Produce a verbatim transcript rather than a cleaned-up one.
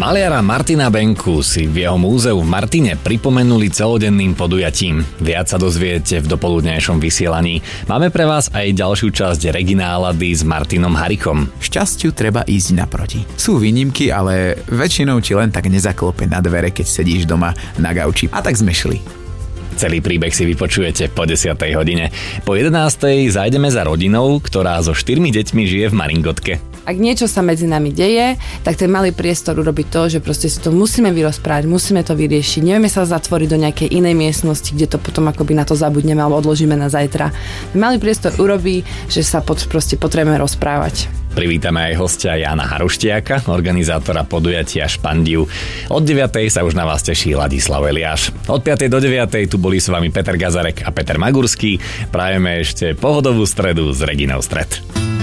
Maliara Martina Benku si v jeho múzeu v Martine pripomenuli celodenným podujatím. Viac sa dozviete v dopoludnejšom vysielaní. Máme pre vás aj ďalšiu časť Reginálady s Martinom Harichom. Šťastiu treba ísť naproti. Sú výnimky, ale väčšinou ti len tak nezaklope na dvere, keď sedíš doma na gauči. A tak sme šli. Celý príbeh si vypočujete po desiatej hodine. Po jedenástej zajdeme za rodinou, ktorá so štyrmi deťmi žije v Maringotke. Ak niečo sa medzi nami deje, tak ten malý priestor urobiť to, že proste si to musíme vyrozprávať, musíme to vyriešiť. Nevieme sa zatvoriť do nejakej inej miestnosti, kde to potom akoby na to zabudneme alebo odložíme na zajtra. Ten malý priestor urobí, že sa pod, proste potrebujeme rozprávať. Privítame aj hostia Jána Haruštiaka, organizátora podujatia Špandiu. Od deviatej sa už na vás teší Ladislav Eliáš. Od piatej do deviatej tu boli s vami Peter Gazarek a Peter Magurský. Prajeme ešte pohodovú stredu s Reginou Stred.